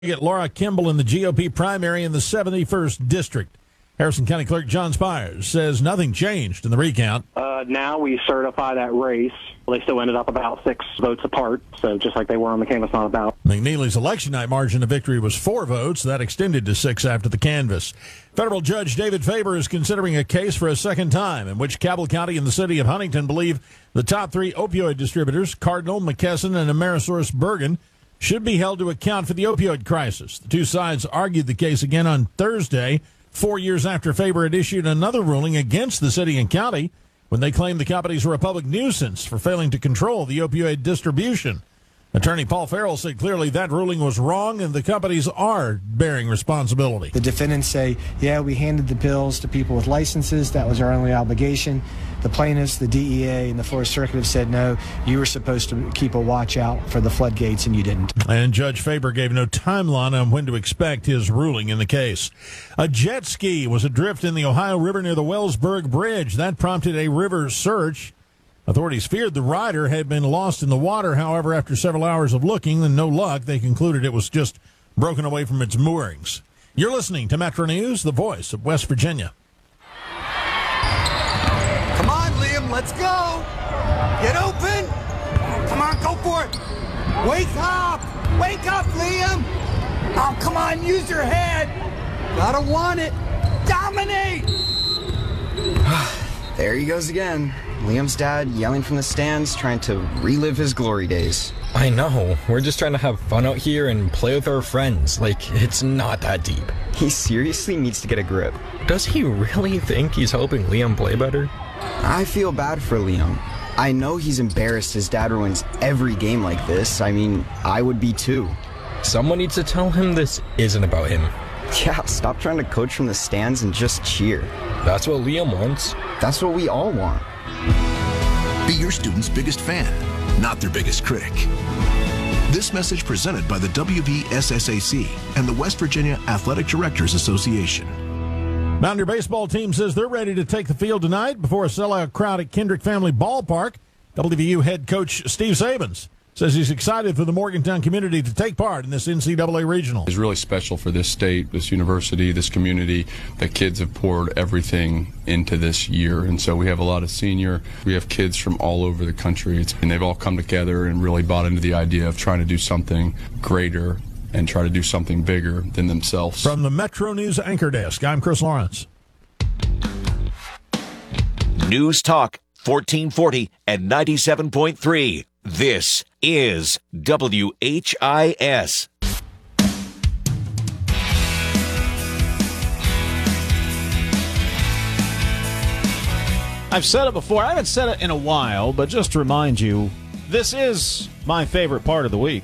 Get Laura Kimball in the GOP primary in the 71st District. Harrison County Clerk John Spires says nothing changed in the recount. Now we certify that race. They still ended up about 6 votes apart, so just like they were on the canvas on the ballot. McNeely's election night margin of victory was 4 votes. That extended to 6 after the canvass. Federal Judge David Faber is considering a case for a second time in which Cabell County and the city of Huntington believe the top 3 opioid distributors, Cardinal, McKesson, and Amerisource Bergen, should be held to account for the opioid crisis. The two sides argued the case again on Thursday, 4 years after Faber had issued another ruling against the city and county when they claimed the companies were a public nuisance for failing to control the opioid distribution. Attorney Paul Farrell said clearly that ruling was wrong and the companies are bearing responsibility. The defendants say, yeah, we handed the pills to people with licenses. That was our only obligation. The plaintiffs, the DEA, and the Fourth Circuit have said, no, you were supposed to keep a watch out for the floodgates, and you didn't. And Judge Faber gave no timeline on when to expect his ruling in the case. A jet ski was adrift in the Ohio River near the Wellsburg Bridge. That prompted a river search. Authorities feared the rider had been lost in the water. However, after several hours of looking and no luck, they concluded it was just broken away from its moorings. You're listening to Metro News, the voice of West Virginia. Come on, Liam, let's go. Get open. Come on, go for it. Wake up. Wake up, Liam. Oh, come on, use your head. Gotta want it. Dominate. There he goes again. Liam's dad yelling from the stands, trying to relive his glory days. I know. We're just trying to have fun out here and play with our friends. Like, it's not that deep. He seriously needs to get a grip. Does he really think he's helping Liam play better? I feel bad for Liam. I know he's embarrassed his dad ruins every game like this. I mean, I would be too. Someone needs to tell him this isn't about him. Yeah, stop trying to coach from the stands and just cheer. That's what Liam wants. That's what we all want. Be your student's biggest fan, not their biggest critic. This message presented by the WVSSAC and the West Virginia Athletic Directors Association. Mountaineer baseball team says they're ready to take the field tonight before a sellout crowd at Kendrick Family Ballpark. WVU head coach Steve Sabins says he's excited for the Morgantown community to take part in this NCAA regional. It's really special for this state, this university, this community. The kids have poured everything into this year, and so we have a lot of we have kids from all over the country, and they've all come together and really bought into the idea of trying to do something greater and try to do something bigger than themselves. From the Metro News Anchor Desk, I'm Chris Lawrence. News Talk 1440 and 97.3. This is WHIS. I've said it before. I haven't said it in a while, but just to remind you, this is my favorite part of the week.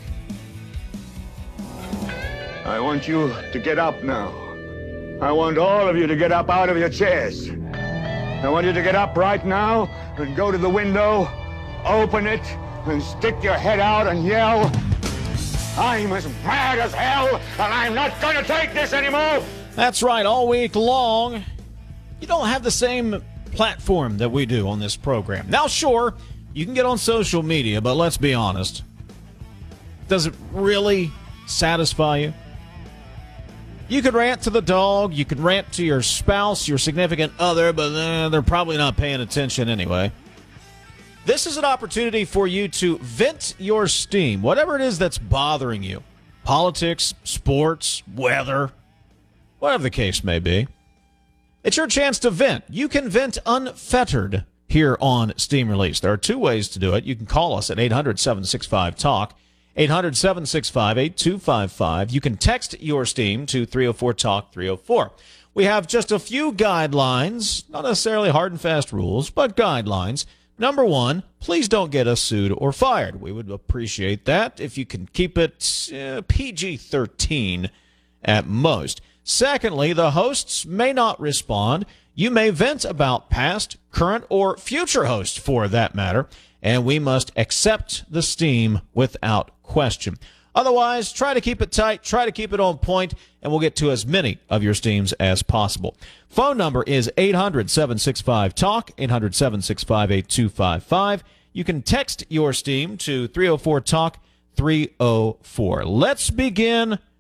I want you to get up now. I want all of you to get up out of your chairs. I want you to get up right now and go to the window, open it, and stick your head out and yell, I'm as mad as hell, and I'm not going to take this anymore. That's right, all week long. You don't have the same platform that we do on this program. Now, sure, you can get on social media, but let's be honest. Does it really satisfy you? You could rant to the dog, you could rant to your spouse, your significant other, but they're probably not paying attention anyway. This is an opportunity for you to vent your steam, whatever it is that's bothering you. Politics, sports, weather, whatever the case may be. It's your chance to vent. You can vent unfettered here on Steam Release. There are 2 ways to do it. You can call us at 800-765-TALK, 800-765-8255. You can text your steam to 304-TALK-304. We have just a few guidelines, not necessarily hard and fast rules, but guidelines. Number 1, please don't get us sued or fired. We would appreciate that if you can keep it PG-13 at most. Secondly, the hosts may not respond. You may vent about past, current, or future hosts for that matter, and we must accept the steam without question. Otherwise, try to keep it tight, try to keep it on point, and we'll get to as many of your steams as possible. Phone number is 800-765-TALK, 800-765-8255. You can text your steam to 304-TALK-304. Let's begin